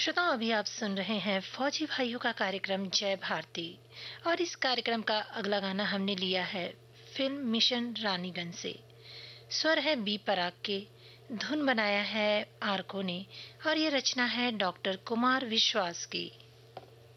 श्रोताओं, अभी आप सुन रहे हैं फौजी भाइयों का कार्यक्रम जय भारती। और इस कार्यक्रम का अगला गाना हमने लिया है फिल्म मिशन रानीगंज से। स्वर है बी पराग के, धुन बनाया है आरको ने और ये रचना है डॉक्टर कुमार विश्वास की।